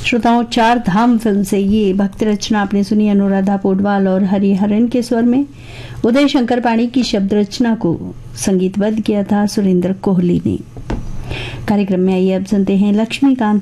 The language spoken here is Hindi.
श्रोताओं, चार धाम फिल्म से ये भक्ति रचना आपने सुनी। अनुराधा पोडवाल और हरिहरन के स्वर में उदय शंकर पाणी की शब्द रचना को संगीतबद्ध किया था सुरेंद्र कोहली ने। कार्यक्रम में आइए अब सुनते हैं लक्ष्मीकांत